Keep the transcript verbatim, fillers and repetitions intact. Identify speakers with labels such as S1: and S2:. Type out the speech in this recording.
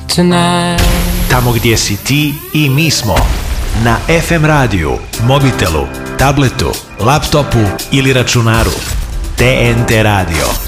S1: tonight.
S2: Tamo gdje si ti i mi smo. Na F M radiju, mobitelu, tabletu, laptopu ili računaru. T N T radio.